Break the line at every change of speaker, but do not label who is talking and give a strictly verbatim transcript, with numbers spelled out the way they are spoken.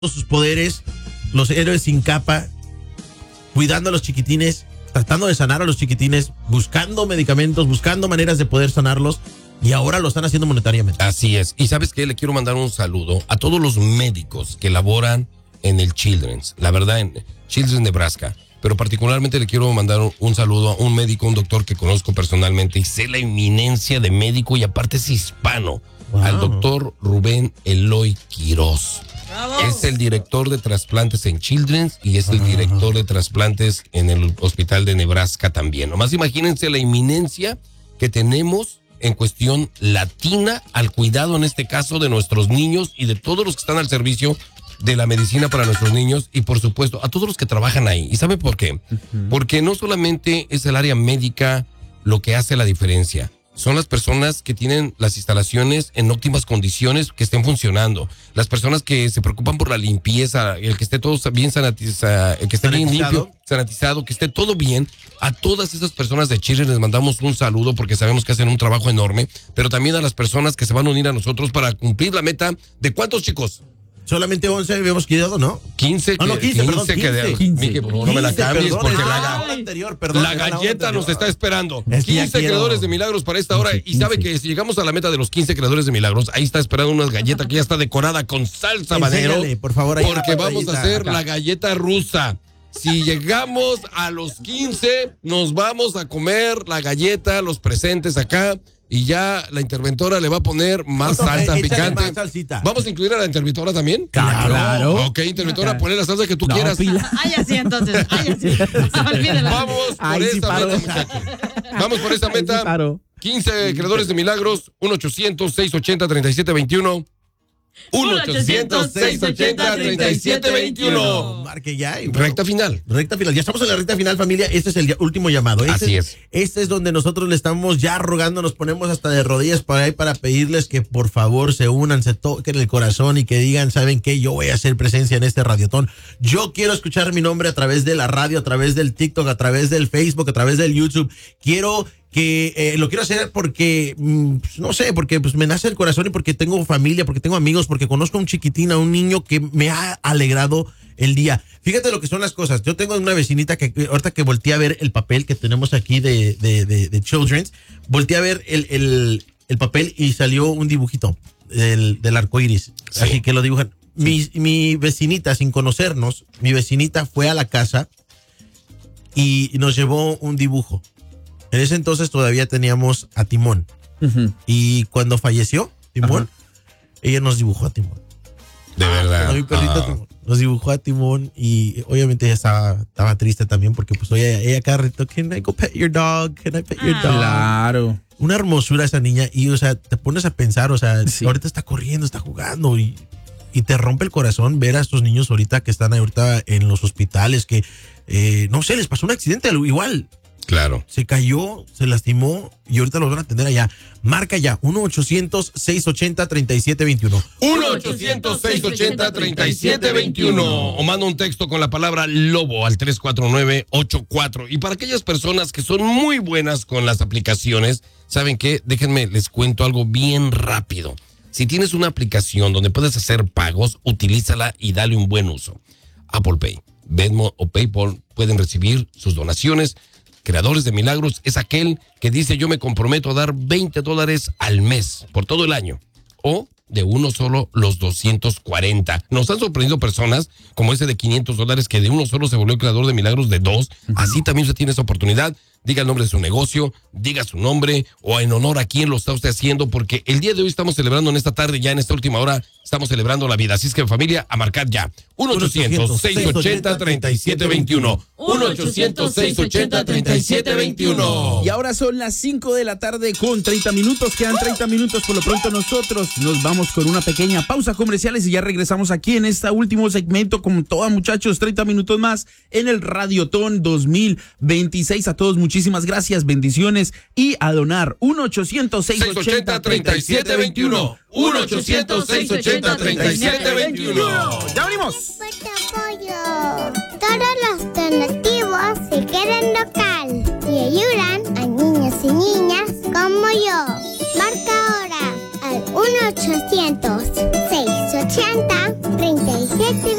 sus poderes, los héroes sin capa, cuidando a los chiquitines, tratando de sanar a los chiquitines, buscando medicamentos, buscando maneras de poder sanarlos, y ahora lo están haciendo monetariamente.
Así es. Y ¿sabes qué? Le quiero mandar un saludo a todos los médicos que laboran en el Children's, la verdad, en Children's, Nebraska. Pero particularmente le quiero mandar un, un saludo a un médico, un doctor que conozco personalmente y sé la eminencia de médico y aparte es hispano. Wow. Al doctor Rubén Eloy Quiroz. ¡Bravo! Es el director de trasplantes en Children's y es el director de trasplantes en el hospital de Nebraska también. Nomás imagínense la eminencia que tenemos en cuestión latina al cuidado, en este caso, de nuestros niños y de todos los que están al servicio de la medicina para nuestros niños y, por supuesto, a todos los que trabajan ahí. ¿Y sabe por qué? Uh-huh. Porque no solamente es el área médica lo que hace la diferencia. Son las personas que tienen las instalaciones en óptimas condiciones, que estén funcionando. Las personas que se preocupan por la limpieza, el que esté todo bien sanatizado, el que esté bien limpio, sanatizado, que esté todo bien. A todas esas personas de Chile les mandamos un saludo porque sabemos que hacen un trabajo enorme, pero también a las personas que se van a unir a nosotros para cumplir la meta de ¿cuántos, chicos?
Solamente once habíamos quedado, ¿no?
quince,
no, no, quince, perdón, quince,
quince.
quince.
Mickey, no me la cambies
perdón,
porque
no,
la,
la, anterior, perdón,
la galleta
la
nos está esperando.
Es que
quince creadores de milagros para esta hora. Y sabe que si llegamos a la meta de los quince creadores de milagros, ahí está esperando una galleta que ya está decorada con salsa habanero.
Por favor, ahí
porque vamos a hacer
acá.
la galleta rusa. Si llegamos a los quince, nos vamos a comer la galleta, los presentes acá. Y ya la interventora le va a poner más no, salsa no, picante. Más ¿Vamos a incluir a la interventora también?
Claro. claro.
Ok, interventora, ponle la salsa que tú no, quieras.
Ay, así entonces. Ay, así.
Vamos por Ay, esa sí meta, muchachos. Vamos por esa meta. Ay, sí quince creadores de milagros, uno ochocientos, seiscientos ochenta, treinta y siete veintiuno. uno ochocientos, seiscientos ochenta, treinta y siete veintiuno.
Marque ya.
Bueno, recta final.
Recta final. Ya estamos en la recta final, familia. Este es el último llamado. Este
Así es.
Este es donde nosotros le estamos ya rogando, nos ponemos hasta de rodillas para ahí para pedirles que por favor se unan, se toquen el corazón y que digan, ¿saben qué? Yo voy a hacer presencia en este radiotón. Yo quiero escuchar mi nombre a través de la radio, a través del TikTok, a través del Facebook, a través del YouTube. Quiero que eh, lo quiero hacer porque, mm, no sé, porque pues me nace el corazón y porque tengo familia, porque tengo amigos, porque conozco a un chiquitín, a un niño que me ha alegrado el día. Fíjate lo que son las cosas. Yo tengo una vecinita que ahorita que volteé a ver el papel que tenemos aquí de, de, de, de Children's, volteé a ver el, el, el papel y salió un dibujito del, del arco iris. Sí. Así que lo dibujan. Mi, mi vecinita, sin conocernos, mi vecinita fue a la casa y nos llevó un dibujo. En ese entonces todavía teníamos a Timón. Uh-huh. Y cuando falleció Timón, uh-huh. ella nos dibujó a Timón.
De verdad.
A mi perrito uh-huh. Timón. Nos dibujó a Timón y obviamente ella estaba, estaba triste también porque pues ella, ella cada rato, can I go pet your dog? Can I pet your dog?
Claro.
Una hermosura esa niña y, o sea, te pones a pensar, o sea, sí. ahorita está corriendo, está jugando y, y te rompe el corazón ver a estos niños ahorita que están ahorita en los hospitales que, eh, no sé, les pasó un accidente igual.
Claro.
Se cayó, se lastimó y ahorita los van a atender allá. Marca ya, uno ochocientos, seiscientos ochenta, treinta y siete veintiuno.
uno ochocientos, seiscientos ochenta, treinta y siete veintiuno. O manda un texto con la palabra lobo al tres cuatro nueve ocho cuatro. Y para aquellas personas que son muy buenas con las aplicaciones, ¿saben qué? Déjenme, les cuento algo bien rápido. Si tienes una aplicación donde puedes hacer pagos, utilízala y dale un buen uso. Apple Pay, Venmo o PayPal pueden recibir sus donaciones. Creadores de Milagros es aquel que dice yo me comprometo a dar veinte dólares al mes por todo el año o de uno solo los doscientos cuarenta. Nos han sorprendido personas como ese de quinientos dólares que de uno solo se volvió creador de milagros de dos. Uh-huh. Así también usted tiene esa oportunidad. Diga el nombre de su negocio, diga su nombre o en honor a quién lo está usted haciendo, porque el día de hoy estamos celebrando en esta tarde, ya en esta última hora, estamos celebrando la vida. Así es que, familia, a marcar ya. uno ochocientos, seiscientos ochenta, treinta y siete veintiuno. uno ochocientos, seiscientos ochenta, treinta y siete veintiuno.
Y ahora son las cinco de la tarde con treinta minutos. Quedan treinta minutos. Por lo pronto nosotros nos vamos con una pequeña pausa comerciales y ya regresamos aquí en este último segmento con toda, muchachos, treinta minutos más en el Radiotón dos mil veintiséis. A todos, muchísimas gracias, bendiciones y a donar. uno ochocientos, seiscientos ochenta, treinta y siete veintiuno.
uno ochocientos, seiscientos ochenta, treinta y siete veintiuno.
¡Ya venimos!
Apoyo. Todos los donativos se quedan local y ayudan a niños y niñas como yo. Marca ahora al uno ochocientos, seiscientos ochenta, treinta y siete actividades.